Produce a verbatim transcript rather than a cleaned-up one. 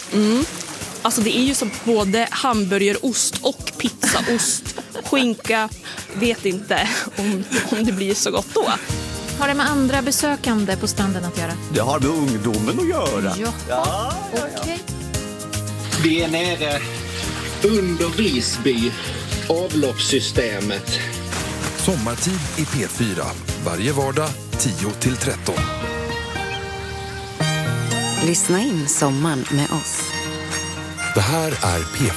Mm. Alltså det är ju som både hamburgerost och pizzaost, skinka, vet inte om, om det blir så gott då. Har det med andra besökande på stranden att göra? Det har med ungdomen att göra. Jaha, ja, ja, ja. Okej. Vi är nere under Visby, avloppssystemet. Sommartid i P fyra, varje vardag tio till tretton. Lyssna in sommaren med oss. Det här är P